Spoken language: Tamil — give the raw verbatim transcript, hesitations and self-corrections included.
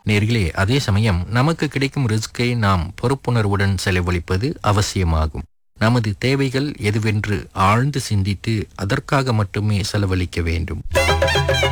நேர்களே, அதே சமயம் நமக்கு கிடைக்கும் ரிஸ்கை நாம் பொறுப்புணர்வுடன் செலவழிப்பது அவசியமாகும். நமது தேவைகள் எதுவென்று ஆழ்ந்து சிந்தித்து அதற்காக மட்டுமே செலவழிக்க வேண்டும்.